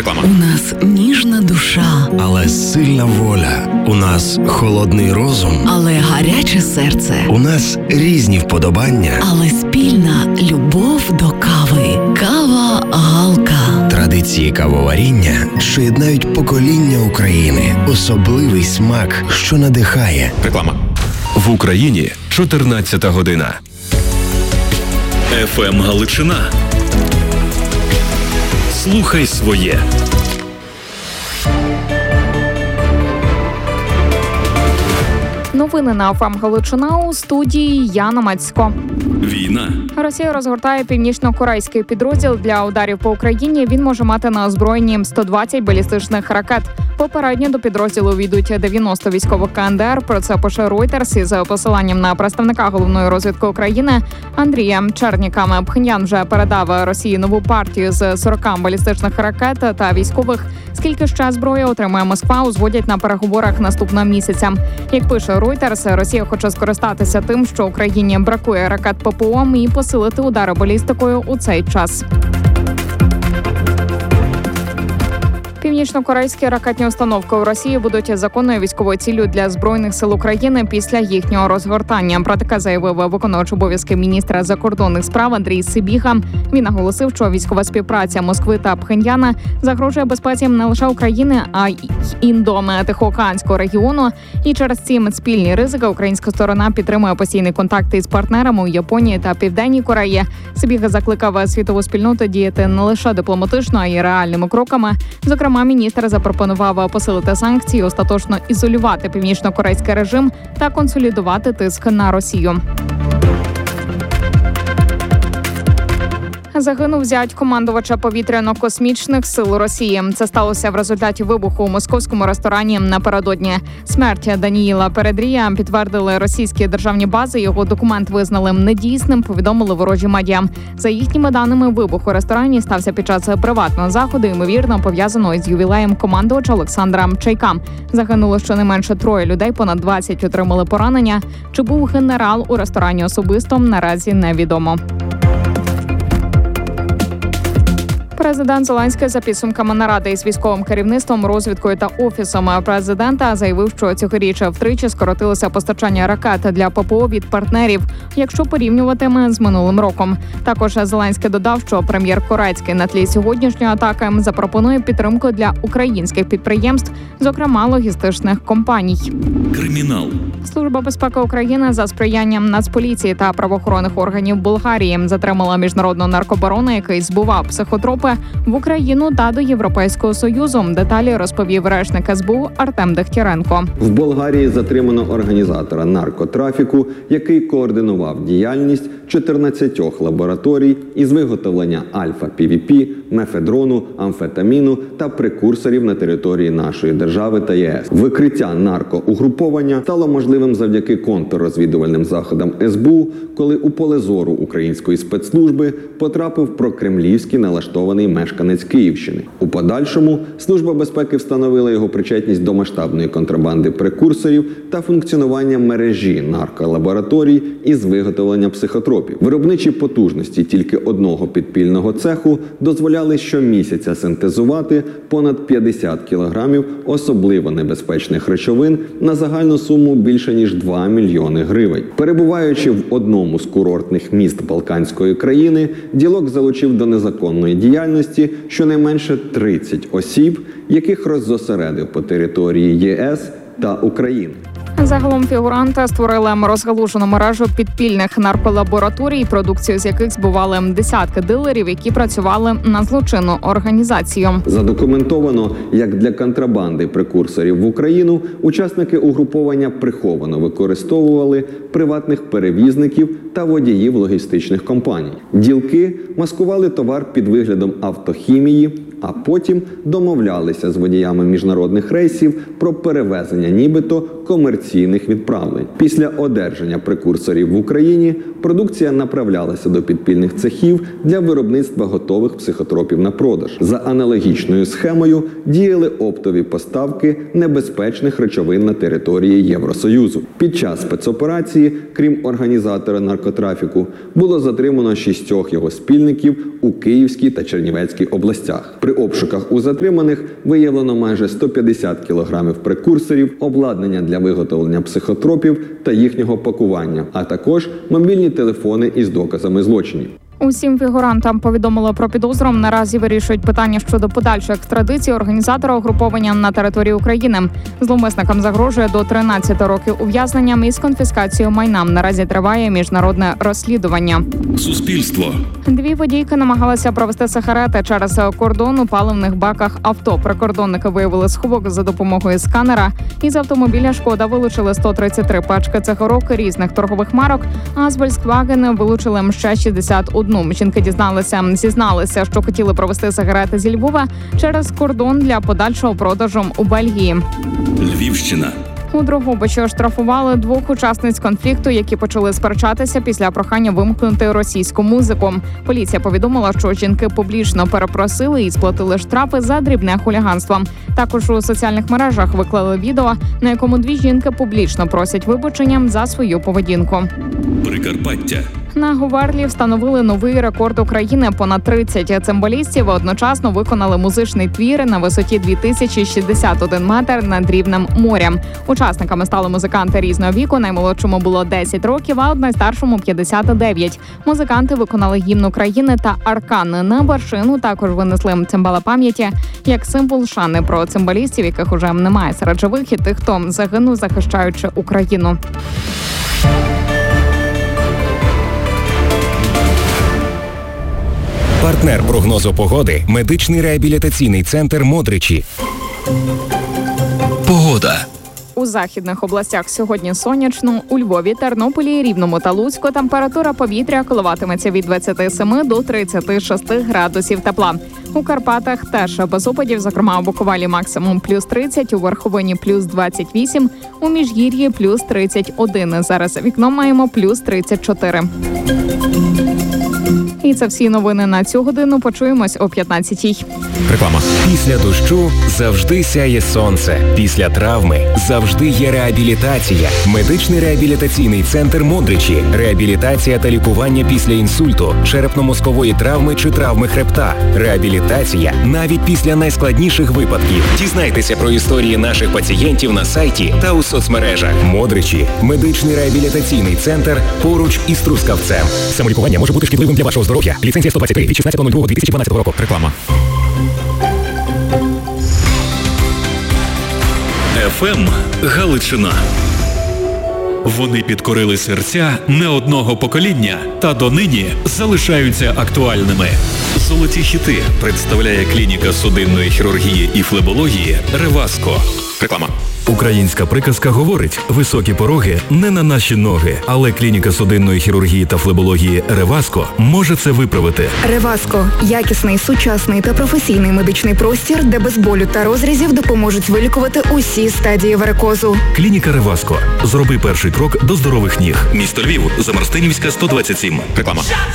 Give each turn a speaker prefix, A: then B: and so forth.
A: Реклама.
B: У нас ніжна душа,
C: але сильна воля. У нас холодний розум,
B: але гаряче серце.
C: У нас різні вподобання,
B: але спільна любов до кави. Кава Галка.
C: Традиції кавоваріння, що єднають покоління України. Особливий смак, що надихає.
A: Реклама.
D: В Україні 14 година.
E: ФМ Галичина. Слухай своє.
F: Новини на ФМ Галичина, у студії Яна Мацько.
E: Війна.
F: Росія розгортає північно-корейський підрозділ для ударів по Україні. Він може мати на озброєнні 120 балістичних ракет. Попередньо до підрозділу увійдуть 90 військових КНДР. Про це пише Reuters із посиланням на представника головної розвідки України Андрія Черніка. Пхеньян вже передав Росії нову партію з 40 балістичних ракет та військових. Скільки ще зброї отримає Москва, узгодять на переговорах наступного місяця. Як пише Reuters, Росія хоче скористатися тим, що Україні бракує ракет ППО, і посилити удари балістикою у цей час. Північно-корейські ракетні установки у Росії будуть законною військовою ціллю для Збройних сил України після їхнього розгортання. Про таке заявив виконувач обов'язки міністра закордонних справ Андрій Сибіга. Він наголосив, що військова співпраця Москви та Пхеньяна загрожує безпеці не лише України, а й індо-тихоокеанського регіону. І через ці спільні ризики українська сторона підтримує постійні контакти із партнерами у Японії та Південній Кореї. Сибіга закликав світову спільноту діяти не лише дипломатично, а й реальними кроками. Зокрема, міністр запропонував посилити санкції, остаточно ізолювати північно-корейський режим та консолідувати тиск на Росію. Загинув зять командувача повітряно-космічних сил Росії. Це сталося в результаті вибуху у московському ресторані напередодні. Смерть Даніїла Передрія підтвердили російські державні бази. Його документ визнали недійсним, повідомили ворожі медіа. За їхніми даними, вибух у ресторані стався під час приватного заходу, ймовірно пов'язаного із ювілеєм командувача Олександра Чайка. Загинуло щонайменше 3 людей, понад 20 отримали поранення. Чи був генерал у ресторані особисто, наразі невідомо. Президент Зеленський за підсумками наради із військовим керівництвом, розвідкою та офісом президента заявив, що цьогоріч втричі скоротилося постачання ракет для ППО від партнерів, якщо порівнюватиме з минулим роком. Також Зеленський додав, що прем'єр Корецький на тлі сьогоднішньої атаки запропонує підтримку для українських підприємств, зокрема логістичних компаній.
E: Кримінал.
F: Служба безпеки України за сприянням Нацполіції та правоохоронних органів Болгарії затримала міжнародного наркобарона, який збував психотропи в Україну та до Європейського Союзу. Деталі розповів речник СБУ Артем Дехтяренко.
G: В Болгарії затримано організатора наркотрафіку, який координував діяльність 14 лабораторій із виготовлення альфа-ПВП, мефедрону, амфетаміну та прекурсорів на території нашої держави та ЄС. Викриття наркоугруповання стало можливим завдяки контррозвідувальним заходам СБУ, коли у поле зору української спецслужби потрапив прокремлівський налаштований мешканець Київщини. У подальшому Служба безпеки встановила його причетність до масштабної контрабанди прекурсорів та функціонування мережі нарколабораторій із виготовлення психотропів. Виробничі потужності тільки одного підпільного цеху дозволяли щомісяця синтезувати понад 50 кілограмів особливо небезпечних речовин на загальну суму більше ніж 2 мільйони гривень. Перебуваючи в одному з курортних міст Балканської країни, ділок залучив до незаконної діяльності щонайменше 30 осіб, яких роззосередив по території ЄС та України.
F: Загалом фігуранти створили розгалужену мережу підпільних нарколабораторій, продукцію з яких збували десятки дилерів, які працювали на злочинну організацію.
G: Задокументовано, як для контрабанди прекурсорів в Україну учасники угруповання приховано використовували приватних перевізників та водіїв логістичних компаній. Ділки маскували товар під виглядом автохімії, а потім домовлялися з водіями міжнародних рейсів про перевезення нібито комерційних відправлень. Після одержання прекурсорів в Україні продукція направлялася до підпільних цехів для виробництва готових психотропів на продаж. За аналогічною схемою діяли оптові поставки небезпечних речовин на території Євросоюзу. Під час спецоперації, крім організатора наркотрафіку, було затримано 6 його спільників у Київській та Чернівецькій областях. При При обшуках у затриманих виявлено майже 150 кілограмів прекурсорів, обладнання для виготовлення психотропів та їхнього пакування, а також мобільні телефони із доказами злочинів.
F: Усім фігурантам повідомили про підозру. Наразі вирішують питання щодо подальшої екстрадиції організатора угруповання на території України. Зловмисникам загрожує до 13 років ув'язнення із конфіскацією майна. Наразі триває міжнародне розслідування.
E: Суспільство.
F: Дві водійки намагалися провести сигарети через кордон у паливних баках авто. Прикордонники виявили сховок за допомогою сканера. Із автомобіля «Шкода» вилучили 133 пачки цигарок різних торгових марок, а з «Volkswagen» вилучили ще 61. Жінки зізналися, що хотіли провести сигарети зі Львова через кордон для подальшого продажу у Бельгії.
E: Львівщина.
F: У Дрогобичі оштрафували двох учасниць конфлікту, які почали сперечатися після прохання вимкнути російську музику. Поліція повідомила, що жінки публічно перепросили і сплатили штрафи за дрібне хуліганство. Також у соціальних мережах виклали відео, на якому дві жінки публічно просять вибачення за свою поведінку.
E: Прикарпаття.
F: На Говерлі встановили новий рекорд України. Понад 30 цимбалістів одночасно виконали музичний твір на висоті 2061 метр над рівнем моря. Учасниками стали музиканти різного віку. Наймолодшому було 10 років, а найстаршому 59. Музиканти виконали гімн України та аркан. На вершину також винесли цимбала пам'яті як символ шани про цимбалістів, яких уже немає серед живих, і тих, хто загинув, захищаючи Україну.
A: Партнер прогнозу погоди – медичний реабілітаційний центр «Модричі».
D: Погода.
F: У західних областях сьогодні сонячно. У Львові, Тернополі, Рівному та Луцьку температура повітря коливатиметься від 27 до 36 градусів тепла. У Карпатах теж без опадів, зокрема у Буковелі максимум плюс 30, у Верховині плюс 28, у Міжгір'ї плюс 31. Зараз вікном маємо плюс 34. І це всі новини на цю годину. Почуємось о 15-й.
A: Реклама. Після дощу завжди сяє сонце. Після травми завжди є реабілітація. Медичний реабілітаційний центр «Модричі». Реабілітація та лікування після інсульту, черепно-мозкової травми чи травми хребта. Реабілітація навіть після найскладніших випадків. Дізнайтеся про історії наших пацієнтів на сайті та у соцмережах. «Модричі» – медичний реабілітаційний центр поруч із Трускавцем. Самолікування може бути шкідливим для вашого здоров'я. Ліцензія 123 від 16.02.2012 року. Реклама.
E: ФМ Галичина. Вони підкорили серця не одного покоління та донині залишаються актуальними. Золоті хіти представляє клініка судинної хірургії і флебології «Реваско».
A: Реклама.
D: Українська приказка говорить: високі пороги не на наші ноги, але клініка судинної хірургії та флебології «Реваско» може це виправити.
H: «Реваско» – якісний, сучасний та професійний медичний простір, де без болю та розрізів допоможуть вилікувати усі стадії варикозу.
D: Клініка «Реваско». Зроби перший крок до здорових ніг.
E: Місто Львів, Замарстинівська, 127.
A: Реклама.